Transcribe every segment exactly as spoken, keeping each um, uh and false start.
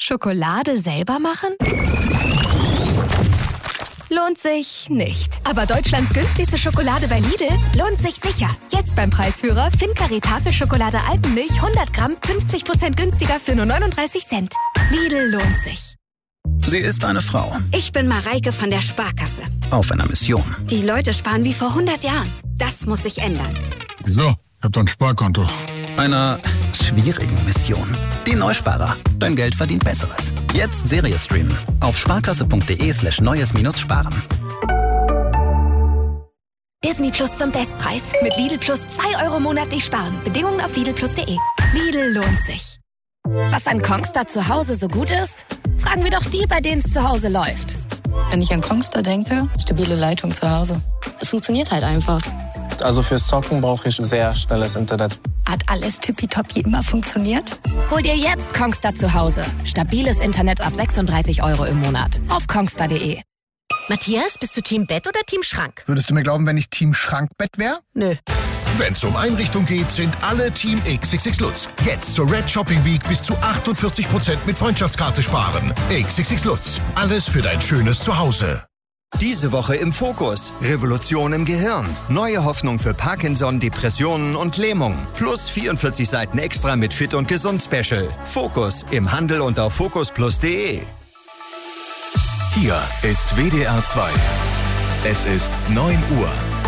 Schokolade selber machen? Lohnt sich nicht. Aber Deutschlands günstigste Schokolade bei Lidl lohnt sich sicher. Jetzt beim Preisführer Fincare Tafelschokolade Alpenmilch hundert Gramm fünfzig Prozent günstiger für nur neununddreißig Cent. Lidl lohnt sich. Sie ist eine Frau. Ich bin Mareike von der Sparkasse. Auf einer Mission. Die Leute sparen wie vor hundert Jahren. Das muss sich ändern. Wieso? Ich hab doch ein Sparkonto. Einer schwierigen Mission. Die Neusparer. Dein Geld verdient Besseres. Jetzt Serie streamen. Auf sparkasse.de slash neues minus sparen. Disney Plus zum Bestpreis. Mit Lidl Plus zwei Euro monatlich sparen. Bedingungen auf lidl plus punkt de. Lidl lohnt sich. Was an Kongstar zu Hause so gut ist? Fragen wir doch die, bei denen es zu Hause läuft. Wenn ich an Kongstar denke, stabile Leitung zu Hause. Es funktioniert halt einfach. Also fürs Zocken brauche ich sehr schnelles Internet. Hat alles tippitoppi immer funktioniert? Hol dir jetzt Kongstar zu Hause. Stabiles Internet ab sechsunddreißig Euro im Monat. Auf kongstar punkt de. Matthias, bist du Team Bett oder Team Schrank? Würdest du mir glauben, wenn ich Team Schrankbett wäre? Nö. Wenn es um Einrichtung geht, sind alle Team X X X Lutz. Jetzt zur Red Shopping Week bis zu achtundvierzig Prozent mit Freundschaftskarte sparen. X X X Lutz. Alles für dein schönes Zuhause. Diese Woche im Fokus. Revolution im Gehirn. Neue Hoffnung für Parkinson, Depressionen und Lähmung. Plus vierundvierzig Seiten extra mit Fit und Gesund Special. Fokus im Handel und auf fokus plus punkt de. Hier ist W D R zwei. Es ist neun Uhr.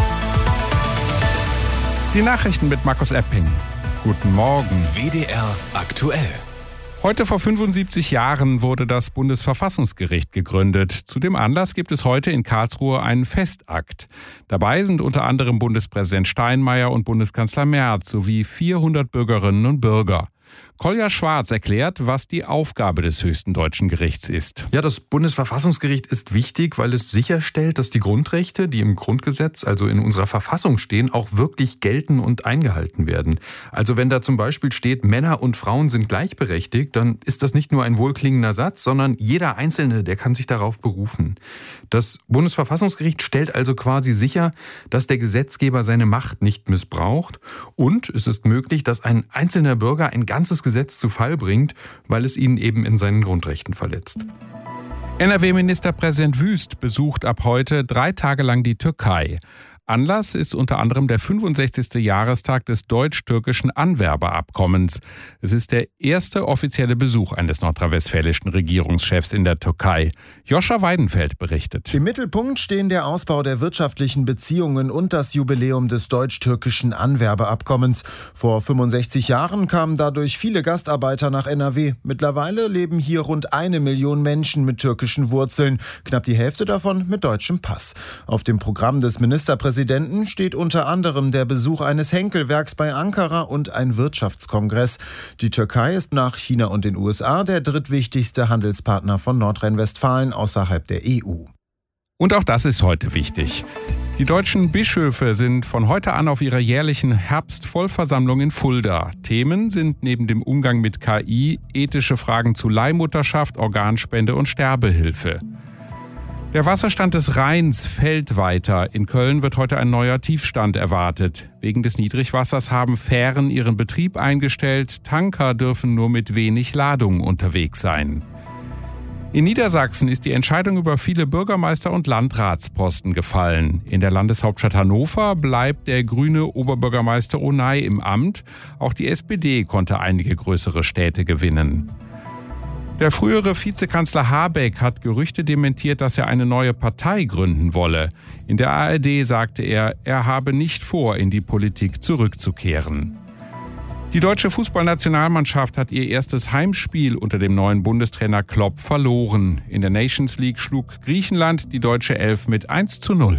Die Nachrichten mit Markus Epping. Guten Morgen. W D R aktuell. Heute vor fünfundsiebzig Jahren wurde das Bundesverfassungsgericht gegründet. Zu dem Anlass gibt es heute in Karlsruhe einen Festakt. Dabei sind unter anderem Bundespräsident Steinmeier und Bundeskanzler Merz sowie vierhundert Bürgerinnen und Bürger. Kolja Schwarz erklärt, was die Aufgabe des höchsten deutschen Gerichts ist. Ja, das Bundesverfassungsgericht ist wichtig, weil es sicherstellt, dass die Grundrechte, die im Grundgesetz, also in unserer Verfassung stehen, auch wirklich gelten und eingehalten werden. Also wenn da zum Beispiel steht, Männer und Frauen sind gleichberechtigt, dann ist das nicht nur ein wohlklingender Satz, sondern jeder Einzelne, der kann sich darauf berufen. Das Bundesverfassungsgericht stellt also quasi sicher, dass der Gesetzgeber seine Macht nicht missbraucht, und es ist möglich, dass ein einzelner Bürger ein ganzes Gesetz zu Fall bringt, weil es ihn eben in seinen Grundrechten verletzt. N R W-Ministerpräsident Wüst besucht ab heute drei Tage lang die Türkei. Anlass ist unter anderem der fünfundsechzigste Jahrestag des deutsch-türkischen Anwerbeabkommens. Es ist der erste offizielle Besuch eines nordrhein-westfälischen Regierungschefs in der Türkei. Joscha Weidenfeld berichtet. Im Mittelpunkt stehen der Ausbau der wirtschaftlichen Beziehungen und das Jubiläum des deutsch-türkischen Anwerbeabkommens. Vor fünfundsechzig Jahren kamen dadurch viele Gastarbeiter nach N R W. Mittlerweile leben hier rund eine Million Menschen mit türkischen Wurzeln, knapp die Hälfte davon mit deutschem Pass. Auf dem Programm des Ministerpräsidenten Präsidenten steht unter anderem der Besuch eines Henkelwerks bei Ankara und ein Wirtschaftskongress. Die Türkei ist nach China und den U S A der drittwichtigste Handelspartner von Nordrhein-Westfalen außerhalb der E U. Und auch das ist heute wichtig. Die deutschen Bischöfe sind von heute an auf ihrer jährlichen Herbstvollversammlung in Fulda. Themen sind neben dem Umgang mit K I ethische Fragen zu Leihmutterschaft, Organspende und Sterbehilfe. Der Wasserstand des Rheins fällt weiter. In Köln wird heute ein neuer Tiefstand erwartet. Wegen des Niedrigwassers haben Fähren ihren Betrieb eingestellt. Tanker dürfen nur mit wenig Ladung unterwegs sein. In Niedersachsen ist die Entscheidung über viele Bürgermeister- und Landratsposten gefallen. In der Landeshauptstadt Hannover bleibt der grüne Oberbürgermeister Onay im Amt. Auch die S P D konnte einige größere Städte gewinnen. Der frühere Vizekanzler Habeck hat Gerüchte dementiert, dass er eine neue Partei gründen wolle. In der A R D sagte er, er habe nicht vor, in die Politik zurückzukehren. Die deutsche Fußballnationalmannschaft hat ihr erstes Heimspiel unter dem neuen Bundestrainer Klopp verloren. In der Nations League schlug Griechenland die deutsche Elf mit eins zu null.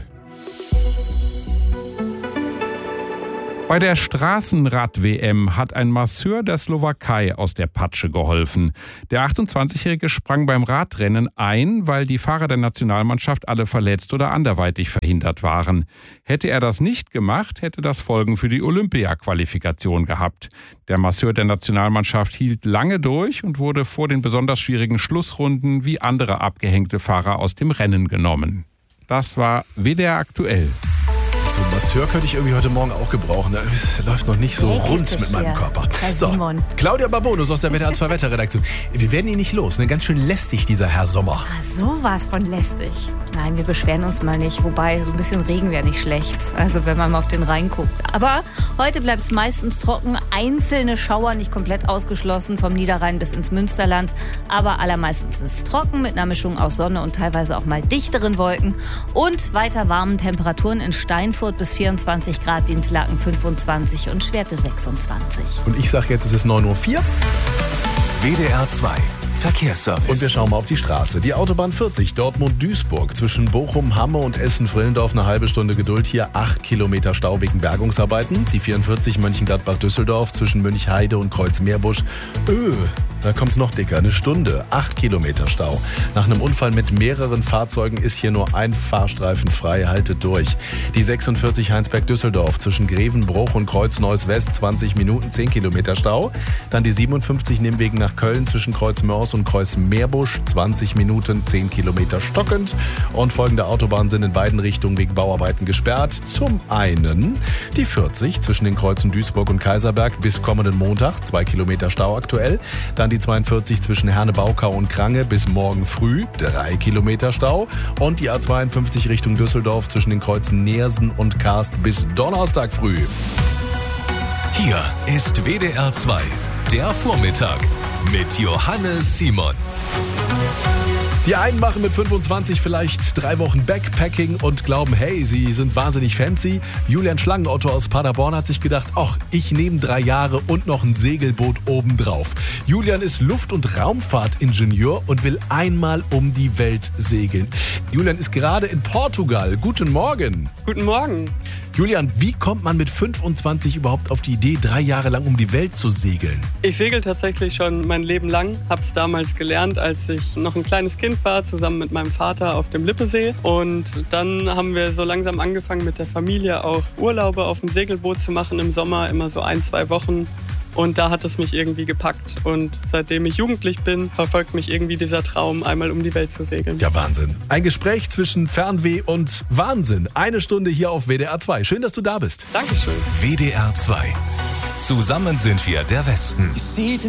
Bei der Straßenrad-W M hat ein Masseur der Slowakei aus der Patsche geholfen. Der achtundzwanzigjährige sprang beim Radrennen ein, weil die Fahrer der Nationalmannschaft alle verletzt oder anderweitig verhindert waren. Hätte er das nicht gemacht, hätte das Folgen für die Olympia-Qualifikation gehabt. Der Masseur der Nationalmannschaft hielt lange durch und wurde vor den besonders schwierigen Schlussrunden wie andere abgehängte Fahrer aus dem Rennen genommen. Das war W D R aktuell. So ein Masseur könnte ich irgendwie heute Morgen auch gebrauchen. Es läuft noch nicht so Hey, rund mit meinem hier, Körper. Herr So, Simon. Claudia Barbonus aus der W D R zwei Wetterredaktion. Wir werden ihn nicht los. Ne? Ganz schön lästig, dieser Herr Sommer. Ah, sowas von lästig. Nein, wir beschweren uns mal nicht. Wobei, so ein bisschen Regen wäre nicht schlecht. Also wenn man mal auf den Rhein guckt. Aber heute bleibt es meistens trocken. Einzelne Schauer nicht komplett ausgeschlossen. Vom Niederrhein bis ins Münsterland. Aber allermeistens ist es trocken mit einer Mischung aus Sonne und teilweise auch mal dichteren Wolken. Und weiter warmen Temperaturen in Steinfurt bis vierundzwanzig Grad, Dinslaken fünfundzwanzig und Schwerte sechsundzwanzig. Und ich sage jetzt, es ist neun Uhr vier. W D R zwei Verkehrsservice. Und wir schauen mal auf die Straße. Die Autobahn vierzig, Dortmund-Duisburg. Zwischen Bochum, Hamme und Essen-Frillendorf eine halbe Stunde Geduld. Hier acht Kilometer Stau wegen Bergungsarbeiten. Die vierundvierzig Mönchengladbach-Düsseldorf zwischen Münchheide und Kreuzmeerbusch. Öh, da kommt es noch dicker. Eine Stunde, acht Kilometer Stau. Nach einem Unfall mit mehreren Fahrzeugen ist hier nur ein Fahrstreifen frei. Haltet durch. Die sechsundvierzig Heinsberg-Düsseldorf zwischen Grevenbruch und Kreuz-Neuss-West. zwanzig Minuten, zehn Kilometer Stau. Dann die siebenundfünfzig Nimwegen nach Köln zwischen Kreuz-Mörs und Kreuz-Meerbusch, zwanzig Minuten, zehn Kilometer stockend. Und folgende Autobahnen sind in beiden Richtungen wegen Bauarbeiten gesperrt. Zum einen die vierzig zwischen den Kreuzen Duisburg und Kaiserberg bis kommenden Montag, zwei Kilometer Stau aktuell. Dann die zweiundvierzig zwischen Herne-Baukau und Krange bis morgen früh, drei Kilometer Stau. Und die A zweiundfünfzig Richtung Düsseldorf zwischen den Kreuzen Neersen und Karst bis Donnerstag früh. Hier ist W D R zwei, der Vormittag mit Johannes Simon. Die einen machen mit fünfundzwanzig vielleicht drei Wochen Backpacking und glauben, hey, sie sind wahnsinnig fancy. Julian Schlangenotto aus Paderborn hat sich gedacht, ach, ich nehme drei Jahre und noch ein Segelboot obendrauf. Julian ist Luft- und Raumfahrtingenieur und will einmal um die Welt segeln. Julian ist gerade in Portugal. Guten Morgen. Guten Morgen. Julian, wie kommt man mit fünfundzwanzig überhaupt auf die Idee, drei Jahre lang um die Welt zu segeln? Ich segel tatsächlich schon mein Leben lang. Hab's damals gelernt, als ich noch ein kleines Kind war, zusammen mit meinem Vater auf dem Lippesee. Und dann haben wir so langsam angefangen, mit der Familie auch Urlaube auf dem Segelboot zu machen im Sommer, immer so ein, zwei Wochen. Und da hat es mich irgendwie gepackt. Und seitdem ich jugendlich bin, verfolgt mich irgendwie dieser Traum, einmal um die Welt zu segeln. Ja, Wahnsinn. Ein Gespräch zwischen Fernweh und Wahnsinn. Eine Stunde hier auf W D R zwei. Schön, dass du da bist. Dankeschön. W D R zwei. Zusammen sind wir der Westen.